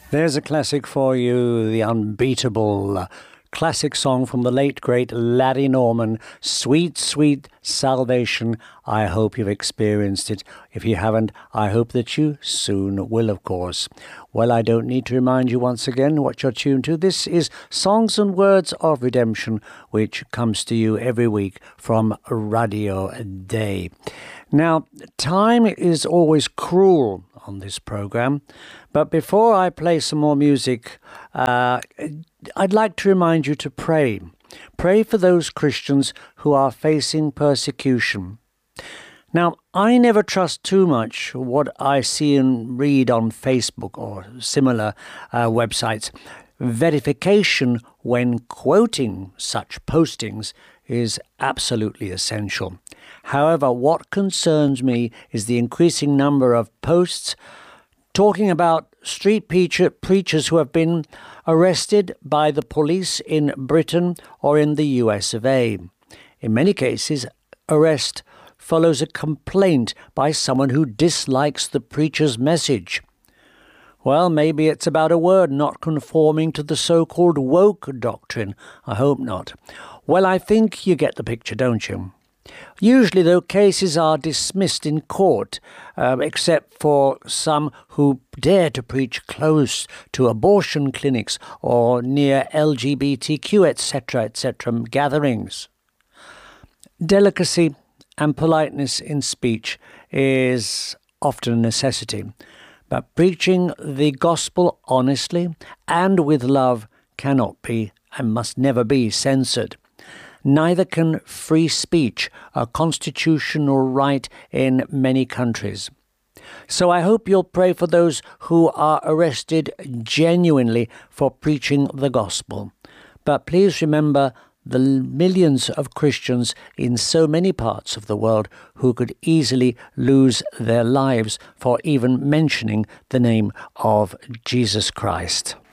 There's a classic for you, the unbeatable classic song from the late, great Laddie Norman, Sweet, Sweet Salvation. I hope you've experienced it. If you haven't, I hope that you soon will, of course. Well, I don't need to remind you once again what you're tuned to. This is Songs and Words of Redemption, which comes to you every week from Radio Day. Now, time is always cruel on this program, but before I play some more music, I'd like to remind you to pray. Pray for those Christians who are facing persecution. Now, I never trust too much what I see and read on Facebook or similar websites. Verification when quoting such postings is absolutely essential. However, what concerns me is the increasing number of posts talking about street preachers who have been arrested by the police in Britain or in the US of A. In many cases, arrest follows a complaint by someone who dislikes the preacher's message. Well, maybe it's about a word not conforming to the so-called woke doctrine. I hope not. Well, I think you get the picture, don't you? Usually, though, cases are dismissed in court, except for some who dare to preach close to abortion clinics or near LGBTQ, etc., gatherings. Delicacy and politeness in speech is often a necessity, but preaching the gospel honestly and with love cannot be and must never be censored. Neither can free speech, a constitutional right in many countries. So I hope you'll pray for those who are arrested genuinely for preaching the gospel. But please remember the millions of Christians in so many parts of the world who could easily lose their lives for even mentioning the name of Jesus Christ.